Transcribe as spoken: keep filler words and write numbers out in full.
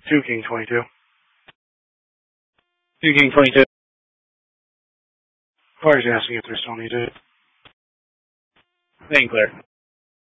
Two King twenty-two. Two King twenty-two. Claire's asking if they're still needed. Staying clear.